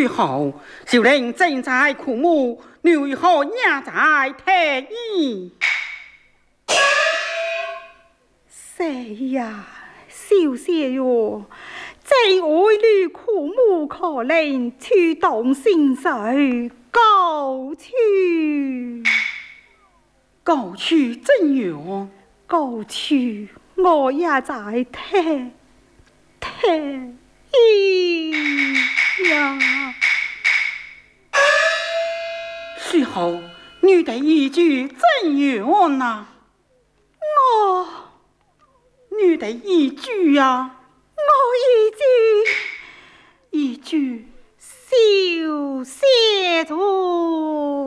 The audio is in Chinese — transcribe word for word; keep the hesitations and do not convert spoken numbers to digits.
最后就令正在苦母，女后也在退役。 谁呀？小姐哟，这爱女苦母可怜，去动心水，告去， 告去怎样？ 告去，我也在退退役呀。 随后你的一句怎样呢？ 我， 你的一句呀， 我一句， 一句小谢主。